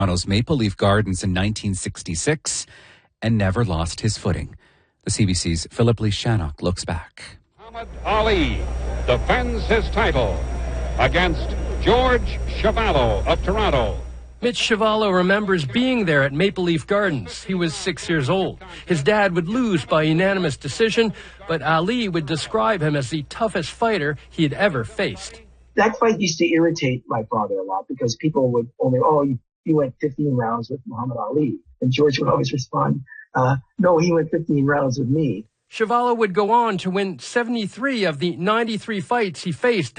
Toronto's Maple Leaf Gardens in 1966 and never lost his footing. The CBC's Philip Lee Shannock looks back. Muhammad Ali defends his title against George Chuvalo of Toronto. Mitch Chuvalo remembers being there at Maple Leaf Gardens. He was 6 years old. His dad would lose by unanimous decision, but Ali would describe him as the toughest fighter he had ever faced. That fight used to irritate my father a lot because people would only, you went 15 rounds with Muhammad Ali. And George would always respond, no, he went 15 rounds with me. Chuvalo would go on to win 73 of the 93 fights he faced